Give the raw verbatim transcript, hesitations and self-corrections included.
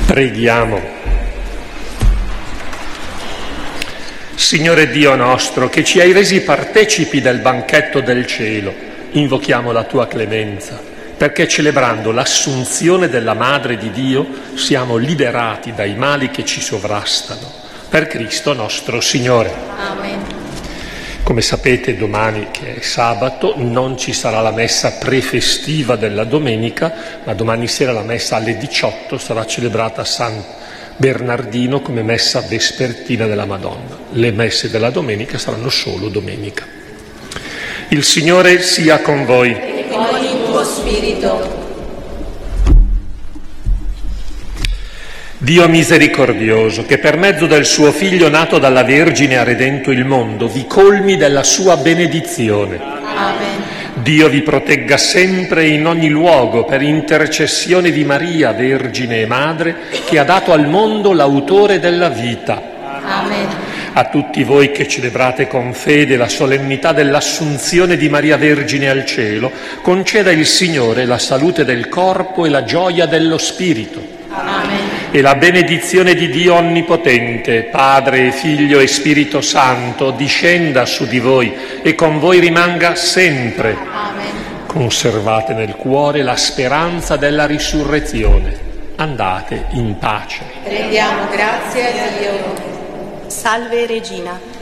Preghiamo. Signore Dio nostro, che ci hai resi partecipi del banchetto del cielo, invochiamo la tua clemenza, perché celebrando l'assunzione della Madre di Dio siamo liberati dai mali che ci sovrastano. Per Cristo nostro Signore. Amen. Come sapete, domani, che è sabato, non ci sarà la messa prefestiva della domenica, ma domani sera la messa alle diciotto sarà celebrata a San Bernardino come messa vespertina della Madonna. Le messe della domenica saranno solo domenica. Il Signore sia con voi. E con il tuo spirito. Dio misericordioso, che per mezzo del suo Figlio nato dalla Vergine ha redento il mondo, vi colmi della sua benedizione. Amen. Dio vi protegga sempre e in ogni luogo per intercessione di Maria, Vergine e Madre, che ha dato al mondo l'autore della vita. Amen. A tutti voi che celebrate con fede la solennità dell'Assunzione di Maria Vergine al cielo, conceda il Signore la salute del corpo e la gioia dello spirito. Amen. E la benedizione di Dio Onnipotente, Padre, Figlio e Spirito Santo, discenda su di voi e con voi rimanga sempre. Amen. Conservate nel cuore la speranza della risurrezione. Andate in pace. Rendiamo grazie a Dio. Salve Regina,